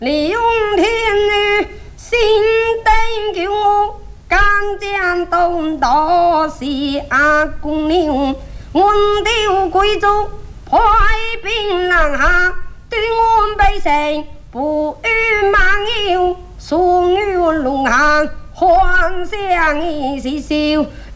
利用天女心灯救我，干将东道西阿公牛，我丢贵族派兵南下，对我百姓不与蛮牛，送与龙行幻想一时笑。